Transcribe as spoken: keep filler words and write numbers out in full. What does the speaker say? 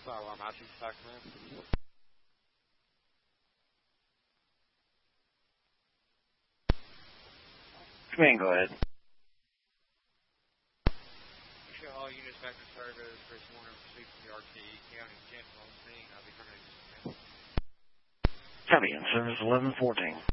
Firearm I T Sacramento. Come in, go ahead. Show all units back to service. Chris Warner, pursuit from the R T E County General on scene. I'll be terminating this. Copy, in service eleven fourteen.